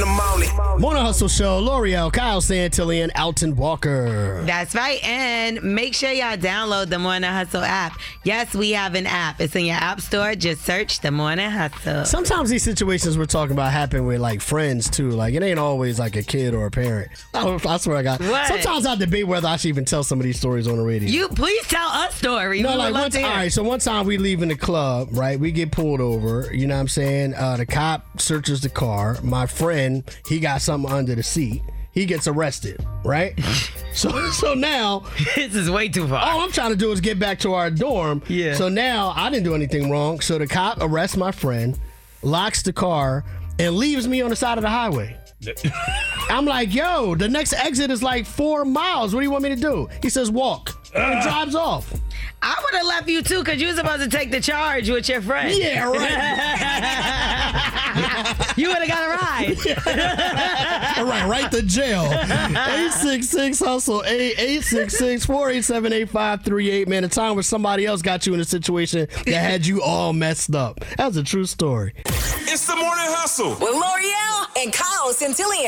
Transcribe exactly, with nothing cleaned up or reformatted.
the morning. Morning Hustle Show, L'Oreal, Kyle Santillan, Alton Walker. That's right. And make sure y'all download the Morning Hustle app. Yes, we have an app. It's in your app store. Just search the Morning Hustle. Sometimes these situations we're talking about happen with like friends too. Like it ain't always like a kid or a parent. I, I swear I got. What? Sometimes I debate whether I should even tell some of these stories on the radio. You please tell us story. No, We like would love one to time, hear. all right, so one time we leave in the club, right? We get pulled over, you know what I'm saying? Uh, the cop searches the car. My friend, he got something under the seat. He gets arrested, right? so so now, This is way too far. all I'm trying to do is get back to our dorm. Yeah. So now I didn't do anything wrong. So the cop arrests my friend, locks the car, and leaves me on the side of the highway. I'm like, yo, the next exit is like four miles. What do you want me to do? He says, walk. And he drives off. I would have left you too because you were supposed to take the charge with your friend. Yeah, right. You would have got a ride. All right, right to jail. eight six six hustle eight six six, four eight seven, eight five three eight. Man, a time where somebody else got you in a situation that had you all messed up. That's a true story. It's the morning hustle. With L'Oreal and Kyle Santillan.